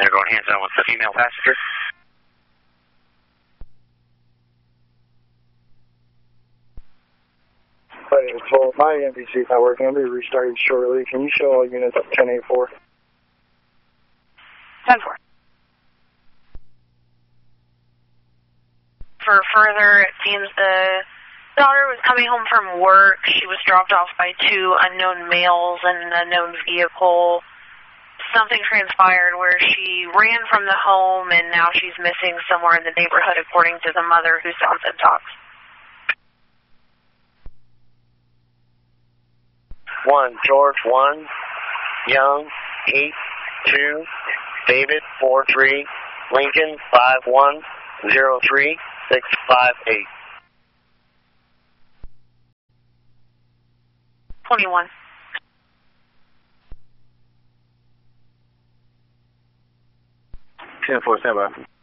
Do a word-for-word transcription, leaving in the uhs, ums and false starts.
They're going hands-on with the female passenger. Well, my N B C is not working. I'll be restarting shortly. Can you show all units ten eight four? ten four. For further, it seems the daughter was coming home from work. She was dropped off by two unknown males in an unknown vehicle. Something transpired where she ran from the home, and now she's missing somewhere in the neighborhood, according to the mother who sounds and talks. One, George, one, Young, eight, two, David, four, three, Lincoln, five, one, zero, three, six, five, eight. twenty-one. ten four, stand by.